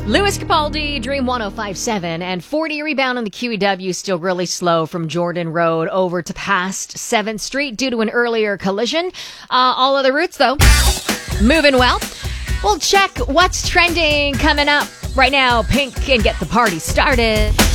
Louis Capaldi, Dream 105.7, and 40 rebound on the QEW, still really slow from Jordan Road over to past 7th Street due to an earlier collision. All other routes, though, moving well. We'll check what's trending coming up right now, Pink, and get the party started.